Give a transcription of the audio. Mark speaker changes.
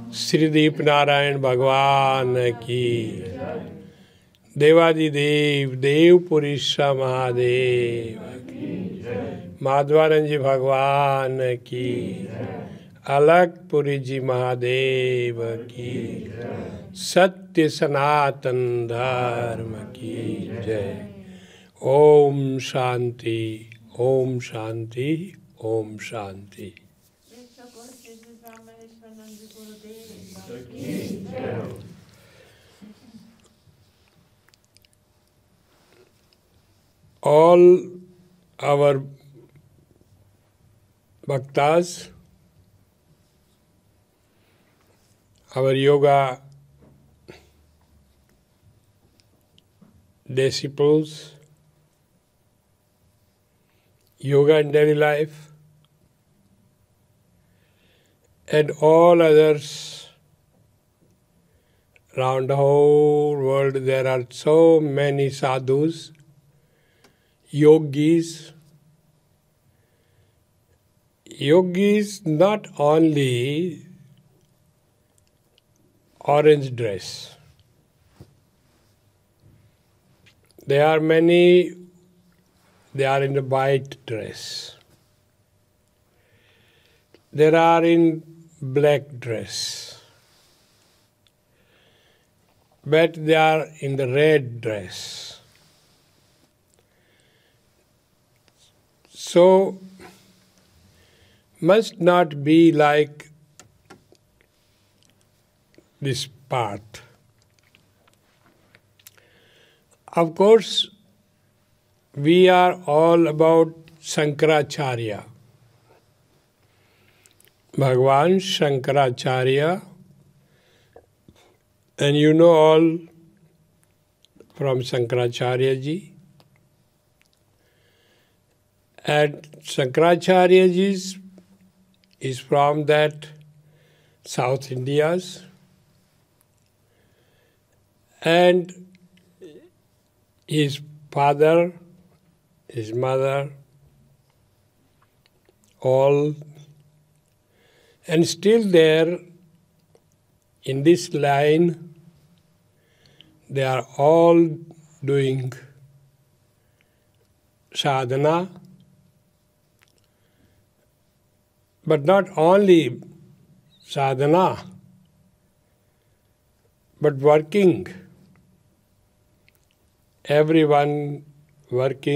Speaker 1: श्री दीप नारायण भगवान की, देवादिदेव देवपुरी महादेव की, माधवानंद जी भगवान की, अलगपुरी जी महादेव की, सत्य सनातन धर्म की जय। Om Shanti, Om Shanti, Om Shanti. All our bhaktas, our yoga disciples, yoga in daily life, and all others around the whole world. There are so many sadhus, yogis. Yogis not only orange dress. There are many, they are in the white dress. There are in black dress. But they are in the red dress. So, must not be like this part. Of course, we are all about Shankaracharya. Bhagwan Shankaracharya, and you know all from Shankaracharya ji. And Shankaracharya ji is from that South India's, and his father, his mother, all, and still there in this line, they are all doing sadhana, but not only sadhana, but working. Everyone working